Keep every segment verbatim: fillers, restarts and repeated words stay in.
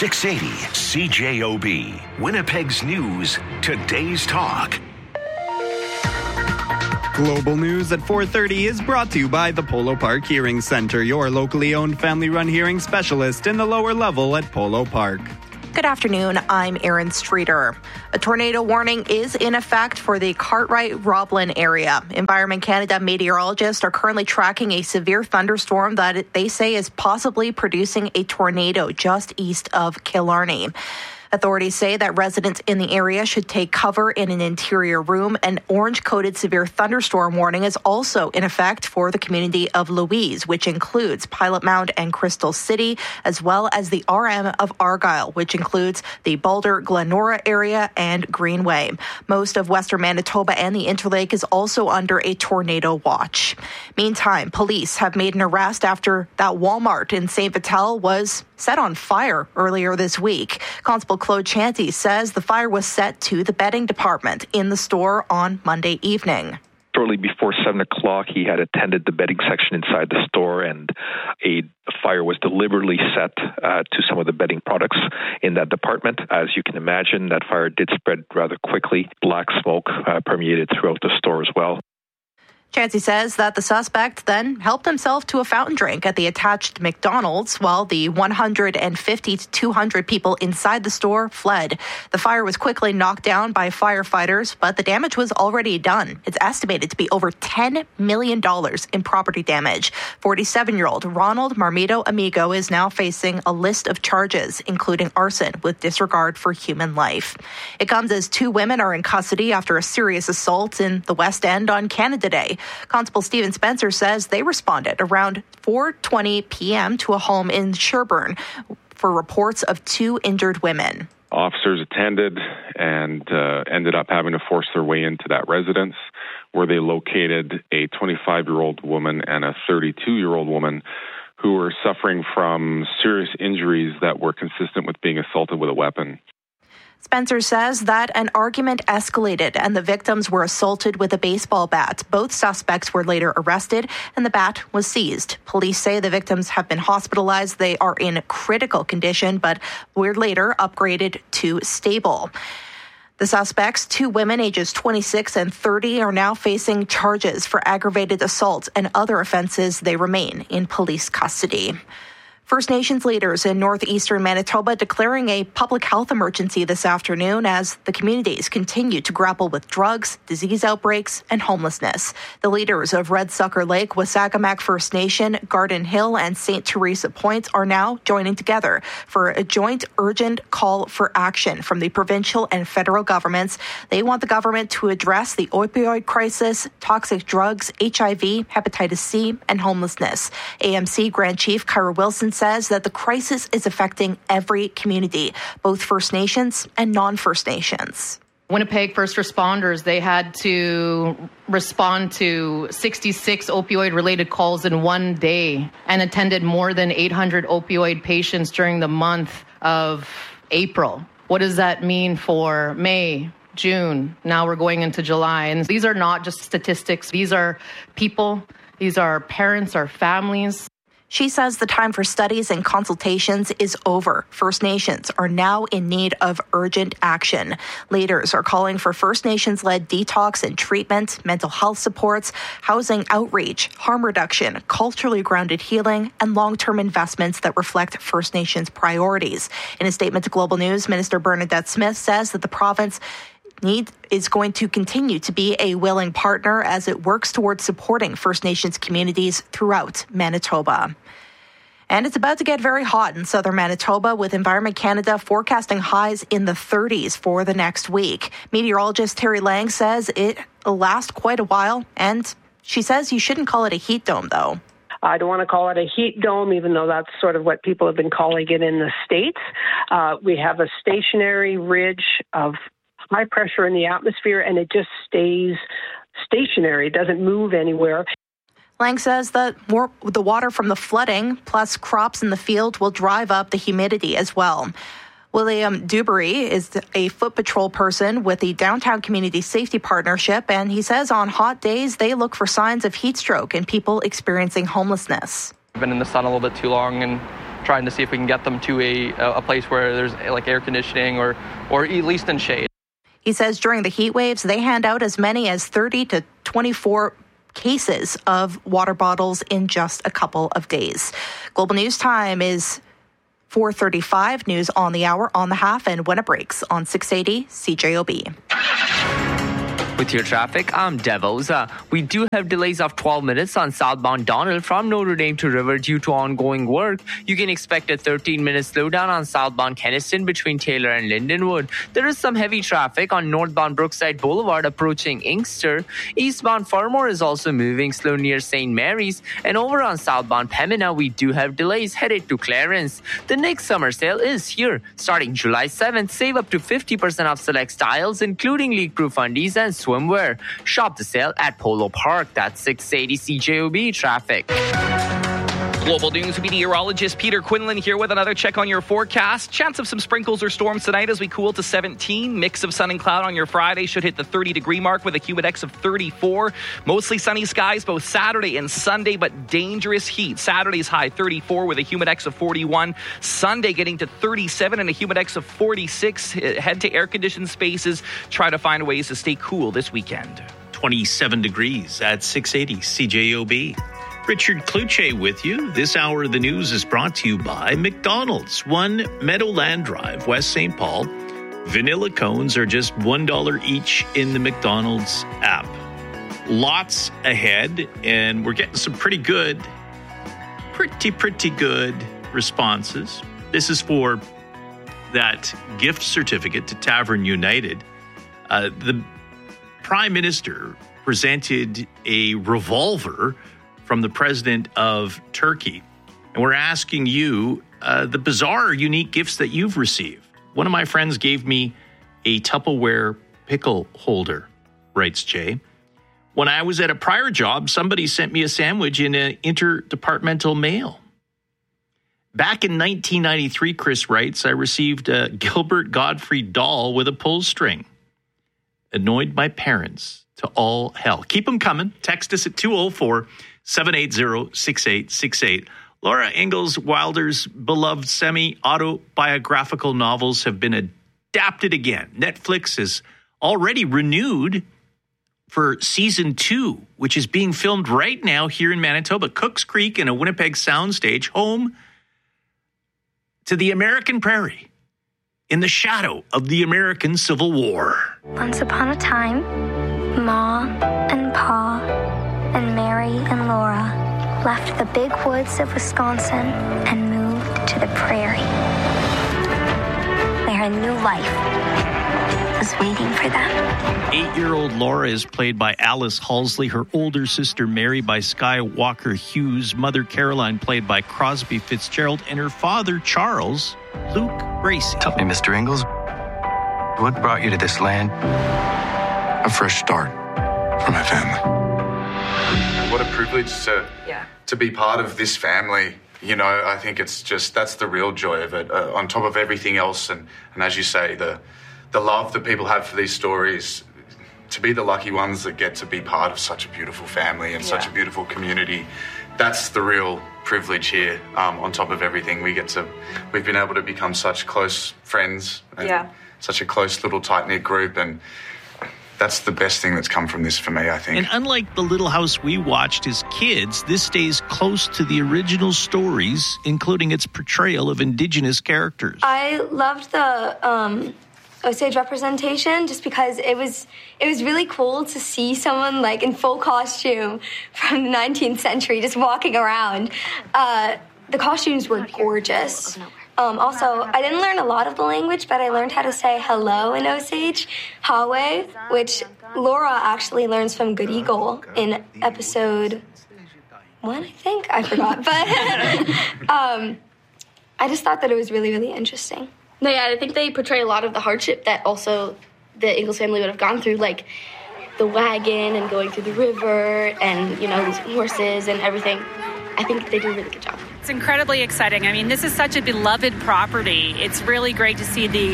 six eighty C J O B, Winnipeg's News, Today's Talk. Global News at four thirty is brought to you by the Polo Park Hearing Center, your locally owned family-run hearing specialist in the lower level at Polo Park. Good afternoon, I'm Erin Streeter. A tornado warning is in effect for the Cartwright-Roblin area. Environment Canada meteorologists are currently tracking a severe thunderstorm that they say is possibly producing a tornado just east of Killarney. Authorities say that residents in the area should take cover in an interior room. An orange-coded severe thunderstorm warning is also in effect for the community of Louise, which includes Pilot Mound and Crystal City, as well as the R M of Argyle, which includes the Boulder, Glenora area and Greenway. Most of western Manitoba and the Interlake is also under a tornado watch. Meantime, police have made an arrest after that Walmart in Saint Vital was set on fire earlier this week. Constable Claude Chanty says the fire was set to the bedding department in the store on Monday evening. Shortly before seven o'clock, he had attended the bedding section inside the store, and a fire was deliberately set uh, to some of the bedding products in that department. As you can imagine, that fire did spread rather quickly. Black smoke uh, permeated throughout the store as well. Chancy says that the suspect then helped himself to a fountain drink at the attached McDonald's while the one hundred fifty to two hundred people inside the store fled. The fire was quickly knocked down by firefighters, but the damage was already done. It's estimated to be over ten million dollars in property damage. forty-seven-year-old Ronald Marmito Amigo is now facing a list of charges, including arson with disregard for human life. It comes as two women are in custody after a serious assault in the West End on Canada Day. Constable Stephen Spencer says they responded around four twenty p.m. to a home in Sherbourne for reports of two injured women. Officers attended and uh, ended up having to force their way into that residence, where they located a twenty-five-year-old woman and a thirty-two-year-old woman who were suffering from serious injuries that were consistent with being assaulted with a weapon. Spencer says that an argument escalated and the victims were assaulted with a baseball bat. Both suspects were later arrested and the bat was seized. Police say the victims have been hospitalized. They are in critical condition, but were later upgraded to stable. The suspects, two women ages twenty-six and thirty, are now facing charges for aggravated assault and other offenses. They remain in police custody. First Nations leaders in northeastern Manitoba declaring a public health emergency this afternoon as the communities continue to grapple with drugs, disease outbreaks, and homelessness. The leaders of Red Sucker Lake, Wasagamak First Nation, Garden Hill, and Saint Teresa Point are now joining together for a joint urgent call for action from the provincial and federal governments. They want the government to address the opioid crisis, toxic drugs, H I V, hepatitis C, and homelessness. A M C Grand Chief Kyra Wilson says that the crisis is affecting every community, both First Nations and non-First Nations. Winnipeg first responders, they had to respond to sixty-six opioid-related calls in one day and attended more than eight hundred opioid patients during the month of April. What does that mean for May, June? Now we're going into July. And these are not just statistics. These are people. These are parents, our families. She says the time for studies and consultations is over. First Nations are now in need of urgent action. Leaders are calling for First Nations-led detox and treatment, mental health supports, housing outreach, harm reduction, culturally grounded healing, and long-term investments that reflect First Nations priorities. In a statement to Global News, Minister Bernadette Smith says that the province Need is going to continue to be a willing partner as it works towards supporting First Nations communities throughout Manitoba. And it's about to get very hot in southern Manitoba, with Environment Canada forecasting highs in the thirties for the next week. Meteorologist Terry Lang says it will last quite a while, and she says you shouldn't call it a heat dome, though. I don't want to call it a heat dome, even though that's sort of what people have been calling it in the States. Uh, we have a stationary ridge of high pressure in the atmosphere, and it just stays stationary. It doesn't move anywhere. Lang says that more, the water from the flooding plus crops in the field will drive up the humidity as well. William Dubery is a foot patrol person with the Downtown Community Safety Partnership, and he says on hot days they look for signs of heat stroke and people experiencing homelessness. I've been in the sun a little bit too long, and trying to see if we can get them to a a place where there's like air conditioning or or at least in shade. He says during the heat waves, they hand out as many as thirty to twenty-four cases of water bottles in just a couple of days. Global News Time is four thirty-five. News on the hour, on the half, and when it breaks on six eighty C J O B. With your traffic, I'm Devosa. We do have delays of twelve minutes on southbound Donald from Notre Dame to River due to ongoing work. You can expect a thirteen minute slowdown on southbound Kenniston between Taylor and Lindenwood. There is some heavy traffic on northbound Brookside Boulevard approaching Inkster. Eastbound Farmore is also moving slow near Saint Mary's. And over on southbound Pembina, we do have delays headed to Clarence. The next summer sale is here. Starting July seventh, save up to fifty percent off select styles, including leak-proof undies and swimwear. Shop the sale at Polo Park. That's six eighty C J O B traffic. Global News meteorologist Peter Quinlan here with another check on your forecast. Chance of some sprinkles or storms tonight as we cool to seventeen. Mix of sun and cloud on your Friday should hit the thirty degree mark with a humidex of thirty-four. Mostly sunny skies both Saturday and Sunday, but dangerous heat. Saturday's high thirty-four with a humidex of forty-one. Sunday getting to thirty-seven and a humidex of forty-six. Head to air-conditioned spaces. Try to find ways to stay cool this weekend. twenty-seven degrees at six eighty C J O B. Richard Kluche with you. This hour of the news is brought to you by McDonald's. One Meadowland Drive, West Saint Paul. Vanilla cones are just one dollar each in the McDonald's app. Lots ahead, and we're getting some pretty good, pretty, pretty good responses. This is for that gift certificate to Tavern United. Uh, the Prime Minister presented a revolver from the president of Turkey. And we're asking you uh, the bizarre, unique gifts that you've received. One of my friends gave me a Tupperware pickle holder, writes Jay. When I was at a prior job, somebody sent me a sandwich in an interdepartmental mail. Back in nineteen ninety-three, Chris writes, I received a Gilbert Gottfried doll with a pull string. Annoyed my parents to all hell. Keep them coming. Text us at two oh four, seven eight zero, six eight six eight. Laura Ingalls Wilder's beloved semi-autobiographical novels have been adapted again. Netflix has already renewed for season two, which is being filmed right now here in Manitoba, Cooks Creek in a Winnipeg soundstage, home to the American prairie in the shadow of the American Civil War. Once upon a time, Ma and Pa and Mary and Laura left the big woods of Wisconsin and moved to the prairie, where a new life was waiting for them. Eight-year-old Laura is played by Alice Halsley, her older sister Mary by Skye Walker Hughes, mother Caroline played by Crosby Fitzgerald, and her father Charles, Luke Bracey. Tell me, Mister Ingalls, what brought you to this land? A fresh start for my family. What a privilege to yeah. to be part of this family. You know, I think it's just, that's the real joy of it, uh, on top of everything else. And, and as you say, the the love that people have for these stories, to be the lucky ones that get to be part of such a beautiful family and yeah. such a beautiful community, that's the real privilege here. Um, on top of everything, we get to, we've been able to become such close friends and yeah. such a close little tight-knit group, and that's the best thing that's come from this for me, I think. And unlike the Little House we watched as kids, this stays close to the original stories, including its portrayal of Indigenous characters. I loved the um, Osage representation just because it was it was really cool to see someone like in full costume from the nineteenth century just walking around. Uh, the costumes were gorgeous. Um, also, I didn't learn a lot of the language, but I learned how to say hello in Osage, Hawe, which Laura actually learns from Good Eagle in episode one, I think. I forgot. But um, I just thought that it was really, really interesting. No, yeah, I think they portray a lot of the hardship that also the Ingalls family would have gone through, like the wagon and going through the river and, you know, losing horses and everything. I think they do a really good job. It's incredibly exciting. I mean, this is such a beloved property. It's really great to see the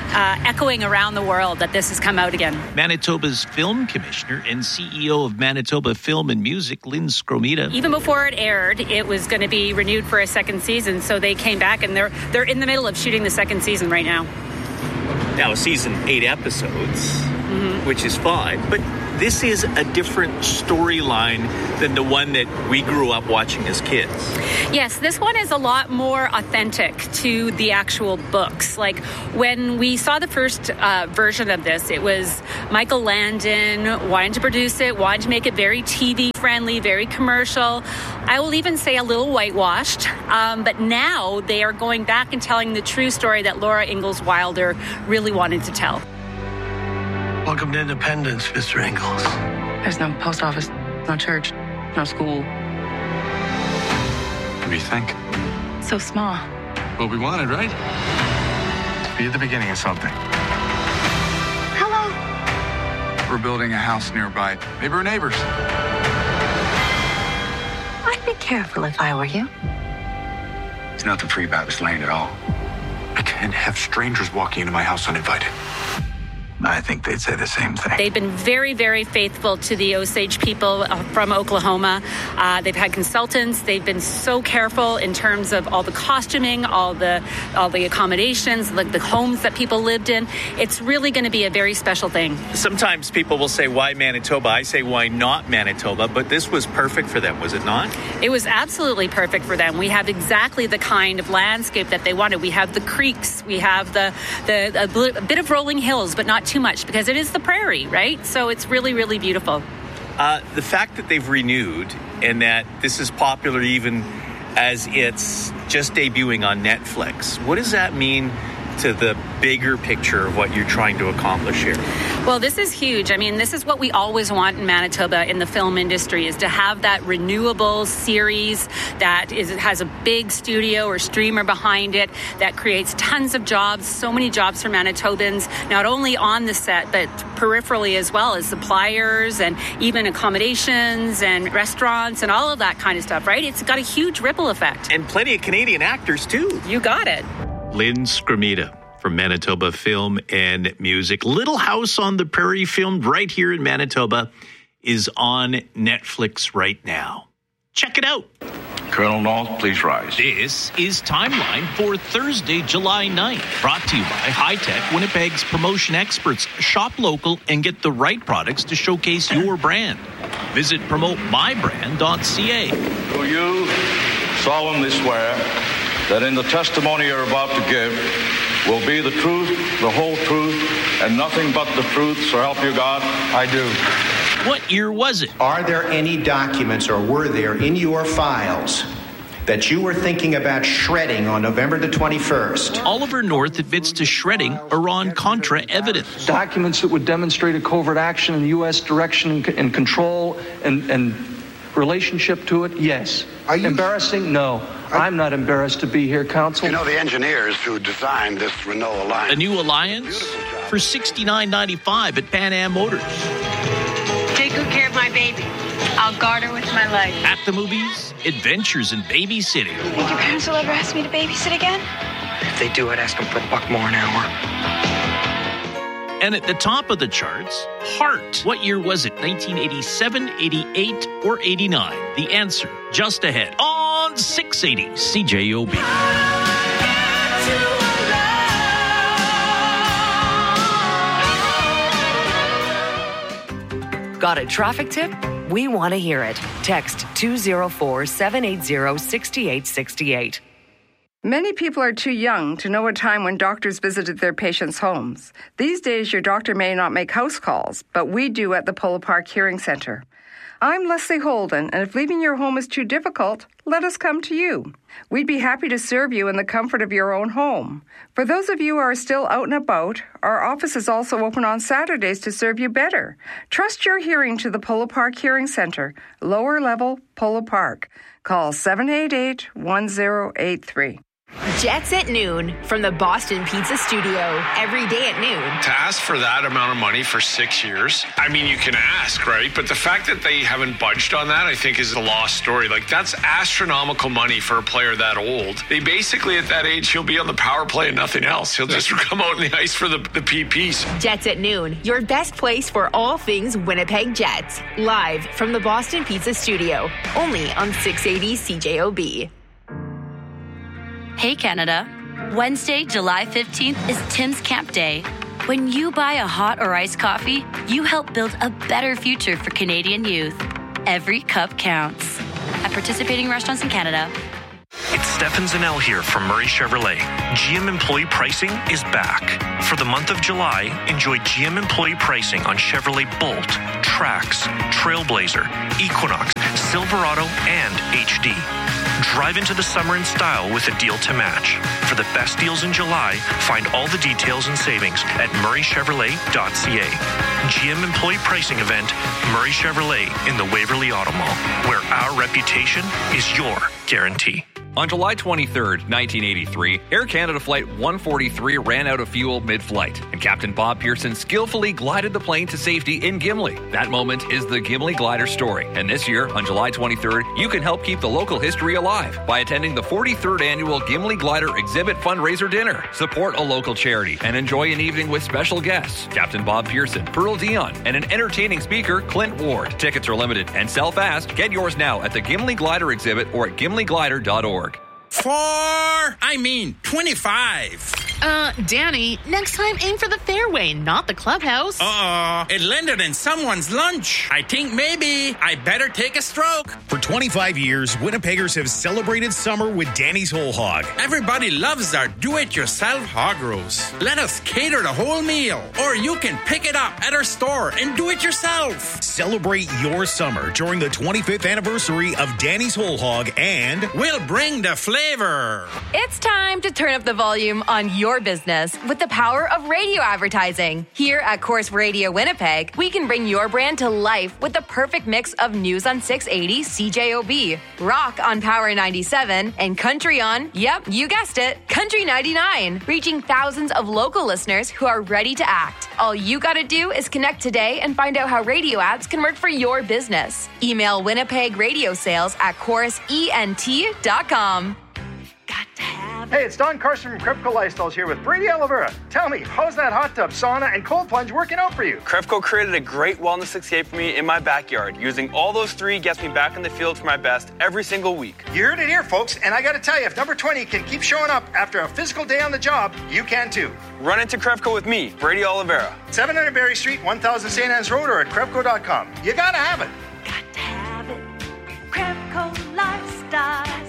uh, echoing around the world that this has come out again. Manitoba's film commissioner and C E O of Manitoba Film and Music, Lynn Skromita. Even before it aired, it was going to be renewed for a second season, so they came back and they're they're in the middle of shooting the second season right now. Now, a season, eight episodes, mm-hmm. which is fine, but this is a different storyline than the one that we grew up watching as kids. Yes, this one is a lot more authentic to the actual books. Like, when we saw the first uh, version of this, it was Michael Landon wanting to produce it, wanting to make it very T V-friendly, very commercial. I will even say a little whitewashed. Um, but now they are going back and telling the true story that Laura Ingalls Wilder really wanted to tell. Welcome to Independence, Mister Ingalls. There's no post office, no church, no school. What do you think? So small. What we wanted, right? To be at the beginning of something. Hello. We're building a house nearby. Maybe we're neighbors. I'd be careful if I were you. There's nothing free about this land at all. I can't have strangers walking into my house uninvited. I think they'd say the same thing. They've been very, very faithful to the Osage people uh, from Oklahoma. Uh, they've had consultants. They've been so careful in terms of all the costuming, all the all the accommodations, like the homes that people lived in. It's really going to be a very special thing. Sometimes people will say, why Manitoba? I say, why not Manitoba? But this was perfect for them, was it not? It was absolutely perfect for them. We have exactly the kind of landscape that they wanted. We have the creeks. We have the, the a, bl- a bit of rolling hills, but not too much, because it is the prairie, right? So it's really, really beautiful. Uh, the fact that they've renewed and that this is popular even as it's just debuting on Netflix, what does that mean to the bigger picture of what you're trying to accomplish here? Well, this is huge. I mean, this is what we always want in Manitoba in the film industry, is to have that renewable series that is has a big studio or streamer behind it that creates tons of jobs, so many jobs for Manitobans, not only on the set, but peripherally as well, as suppliers and even accommodations and restaurants and all of that kind of stuff, right? It's got a huge ripple effect. And plenty of Canadian actors, too. You got it. Lynn Skromita from Manitoba Film and Music. Little House on the Prairie, filmed right here in Manitoba, is on Netflix right now. Check it out. Colonel North, please rise. This is Timeline for Thursday, July ninth. Brought to you by High Tech, Winnipeg's promotion experts. Shop local and get the right products to showcase your brand. Visit promote my brand dot c a. Do you solemnly swear that in the testimony you're about to give will be the truth, the whole truth, and nothing but the truth, so help you God? I do. What year was it? Are there any documents, or were there in your files, that you were thinking about shredding on November the twenty-first? Oliver North admits to shredding Iran-Contra evidence. Documents that would demonstrate a covert action in the U S direction and control and, and relationship to it, yes. Are you embarrassing? No. I'm not embarrassed to be here, counsel. You know the engineers who designed this Renault Alliance. A new Alliance for sixty-nine ninety-five at Pan Am Motors. Take good care of my baby. I'll guard her with my life. At the movies, adventures in babysitting. You think your parents will ever ask me to babysit again? If they do, I'd ask them for a buck more an hour. And at the top of the charts, Heart. What year was it? nineteen eighty-seven, eighty-eight, or eighty-nine? The answer just ahead on six eighty C J O B. Got a traffic tip? We want to hear it. Text two oh four, seven eight zero, six eight six eight. Many people are too young to know a time when doctors visited their patients' homes. These days, your doctor may not make house calls, but we do at the Polo Park Hearing Center. I'm Leslie Holden, and if leaving your home is too difficult, let us come to you. We'd be happy to serve you in the comfort of your own home. For those of you who are still out and about, our office is also open on Saturdays to serve you better. Trust your hearing to the Polo Park Hearing Center, lower level Polo Park. Call seven eight eight, one zero eight three. Jets at noon from the Boston Pizza Studio. Every day at noon. To ask for that amount of money for six years, I mean, you can ask, right? But the fact that they haven't budged on that, I think, is a lost story. Like, that's astronomical money for a player that old. They basically, at that age, he'll be on the power play and nothing else. He'll just come out in the ice for the, the P Ps. Jets at noon, your best place for all things Winnipeg Jets. Live from the Boston Pizza Studio. Only on six eighty C J O B. Hey Canada, Wednesday, July fifteenth is Tim's Camp Day. When you buy a hot or iced coffee, you help build a better future for Canadian youth. Every cup counts. At participating restaurants in Canada. It's Stefan Zanel here from Murray Chevrolet. G M employee pricing is back. For the month of July, enjoy G M employee pricing on Chevrolet Bolt, Trax, Trailblazer, Equinox, Silverado, and H D. Drive into the summer in style with a deal to match. For the best deals in July, find all the details and savings at murray chevrolet dot c a. G M employee pricing event, Murray Chevrolet in the Waverly Auto Mall, where our reputation is your guarantee. On July twenty-third, nineteen eighty-three, Air Canada Flight one forty-three ran out of fuel mid-flight, and Captain Bob Pearson skillfully glided the plane to safety in Gimli. That moment is the Gimli Glider story, and this year, on July twenty-third, you can help keep the local history alive by attending the forty-third Annual Gimli Glider Exhibit Fundraiser Dinner. Support a local charity and enjoy an evening with special guests, Captain Bob Pearson, Pearl Dion, and an entertaining speaker, Clint Ward. Tickets are limited and sell fast. Get yours now at the Gimli Glider Exhibit or at gimli glider dot org. Four, I mean twenty-five. Uh, Danny, next time aim for the fairway, not the clubhouse. Uh-oh, it landed in someone's lunch. I think maybe I better take a stroke. For twenty-five years, Winnipeggers have celebrated summer with Danny's Whole Hog. Everybody loves our do-it-yourself hog roast. Let us cater the whole meal, or you can pick it up at our store and do it yourself. Celebrate your summer during the twenty-fifth anniversary of Danny's Whole Hog, and we'll bring the flavor. It's time to turn up the volume on your business with the power of radio advertising. Here at Corus Radio Winnipeg, we can bring your brand to life with the perfect mix of news on six eighty C J O B, rock on Power ninety-seven, and country on, yep, you guessed it, Country ninety-nine, reaching thousands of local listeners who are ready to act. All you gotta do is connect today and find out how radio ads can work for your business. Email Winnipeg Radio Sales at corus ent dot com. Hey, it's Don Carson from Krepco Lifestyles here with Brady Oliveira. Tell me, how's that hot tub, sauna, and cold plunge working out for you? Krepco created a great wellness escape for me in my backyard. Using all those three gets me back in the field for my best every single week. You heard it here, folks, and I gotta tell you, if number twenty can keep showing up after a physical day on the job, you can too. Run into Krepco with me, Brady Oliveira. seven hundred Berry Street, one thousand Saint Anne's Road, or at krepco dot com. You gotta have it. Got to have it. Krepco Lifestyles.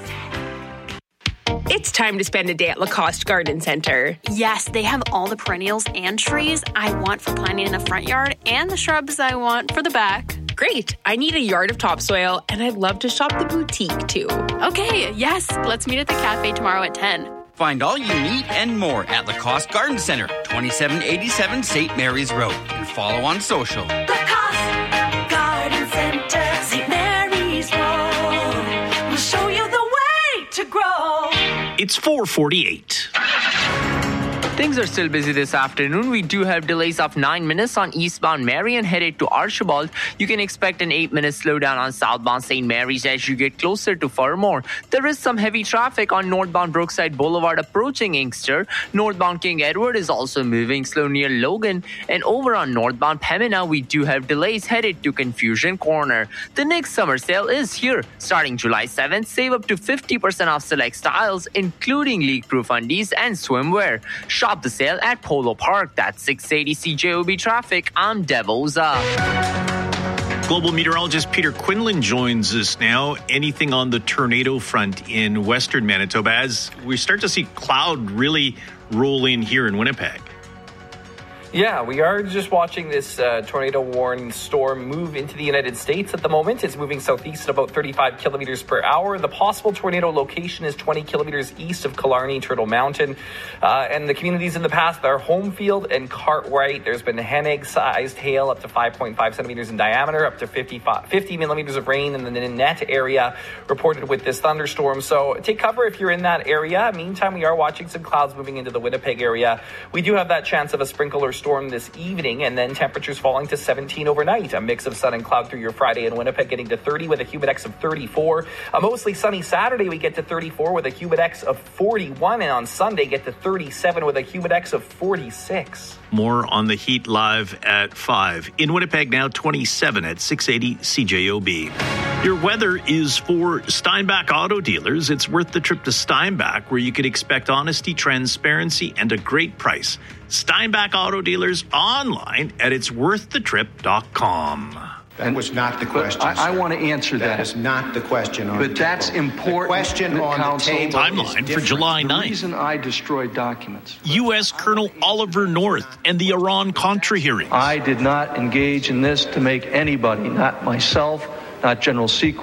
It's time to spend a day at Lacoste Garden Center. Yes, they have all the perennials and trees I want for planting in the front yard and the shrubs I want for the back. Great. I need a yard of topsoil, and I'd love to shop the boutique, too. Okay, yes. Let's meet at the cafe tomorrow at ten. Find all you need and more at Lacoste Garden Center, twenty-seven eighty-seven Saint Mary's Road. And follow on social. Lacoste Garden Center, Saint Mary's Road. We'll show you the way to grow. It's four forty-eight. Things are still busy this afternoon. We do have delays of nine minutes on eastbound Marion headed to Archibald. You can expect an eight-minute slowdown on southbound Saint Mary's as you get closer to Fermor. There is some heavy traffic on northbound Brookside Boulevard approaching Inkster. Northbound King Edward is also moving slow near Logan. And over on northbound Pembina, we do have delays headed to Confusion Corner. The next summer sale is here. Starting July seventh, save up to fifty percent off select styles, including leak-proof undies and swimwear. Shop the sale at Polo Park. That's six eighty C J O B traffic. I'm Devoza. Global meteorologist Peter Quinlan joins us now. Anything on the tornado front in western Manitoba as we start to see cloud really roll in here in Winnipeg? Yeah, we are just watching this uh, tornado-warned storm move into the United States at the moment. It's moving southeast at about thirty-five kilometers per hour. The possible tornado location is twenty kilometers east of Killarney, Turtle Mountain. Uh, and the communities in the past are Homefield and Cartwright. There's been Hennig-sized hail up to five point five centimeters in diameter, up to fifty, fifty millimeters of rain in the Nanette area reported with this thunderstorm. So take cover if you're in that area. Meantime, we are watching some clouds moving into the Winnipeg area. We do have that chance of a sprinkle or storm this evening, and then temperatures falling to seventeen overnight. A mix of sun and cloud through your Friday in Winnipeg, getting to thirty with a humidex of thirty-four. A mostly sunny Saturday, we get to thirty-four with a humidex of forty-one, and on Sunday get to thirty-seven with a humidex of forty-six. More on the heat live at five. In Winnipeg now, twenty-seven at six eighty C J O B. Your weather is for Steinbach Auto Dealers. It's worth the trip to Steinbach, where you can expect honesty, transparency, and a great price. Steinbach Auto Dealers online at its worth the trip dot com. That was not the question. I, I want to answer that. That is not the question on but the But that's table. important. The question on Council, the table timeline for July ninth. The reason I destroyed documents. U S Colonel Oliver North and the Iran-Contra hearings. I did not engage in this to make anybody, not myself, not General Seacrest,